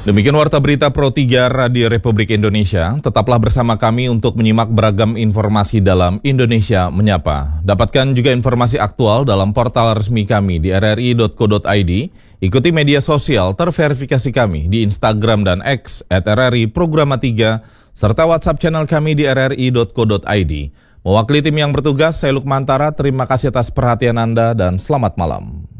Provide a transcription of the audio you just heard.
Demikian Warta Berita Pro 3 Radio Republik Indonesia. Tetaplah bersama kami untuk menyimak beragam informasi dalam Indonesia Menyapa. Dapatkan juga informasi aktual dalam portal resmi kami di rri.co.id. Ikuti media sosial terverifikasi kami di Instagram dan X @RRI_Programa3 serta WhatsApp channel kami di rri.co.id. Mewakili tim yang bertugas, saya Lukmantara. Terima kasih atas perhatian Anda dan selamat malam.